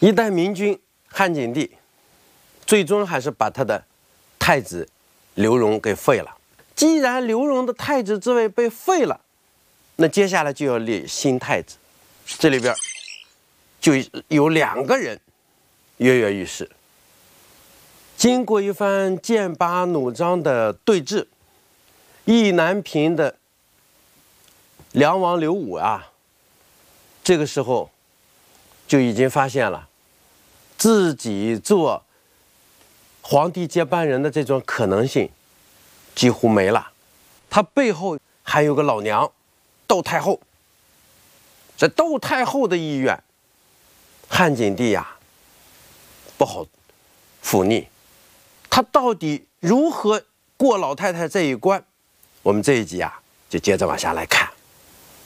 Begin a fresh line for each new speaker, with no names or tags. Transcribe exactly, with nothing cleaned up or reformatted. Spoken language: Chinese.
一代明君汉景帝，最终还是把他的太子刘荣给废了。既然刘荣的太子之位被废了，那接下来就要立新太子。这里边就有两个人跃跃欲试。经过一番剑拔弩张的对峙，意难平的梁王刘武啊，这个时候就已经发现了自己做皇帝接班人的这种可能性几乎没了。他背后还有个老娘窦太后，这窦太后的意愿，汉景帝呀不好忤逆。他到底如何过老太太这一关？我们这一集啊，就接着往下来看。